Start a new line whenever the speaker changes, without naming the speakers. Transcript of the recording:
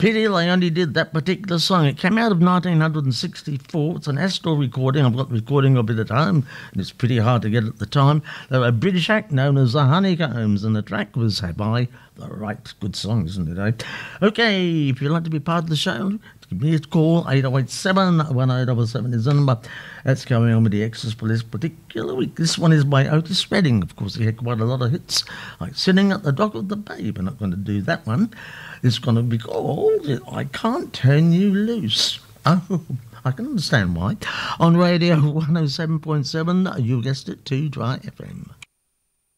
Pity they only did that particular song. It came out of 1964. It's an Astor recording. I've got the recording of it at home, and it's pretty hard to get at the time. They were a British act known as the Honeycombs, and the track was Have I the Right. Good song, isn't it, eh? Okay, if you'd like to be part of the show, give me a call. 8087 1877 is the number. That's going on with the Extras for this particular week. This one is by Otis Redding. Of course, he had quite a lot of hits, like Sitting at the Dock of the Bay. We're not going to do that one. It's going to be called I Can't Turn You Loose. Oh, I can understand why. On Radio 107.7, you guessed it, 2 Dry FM.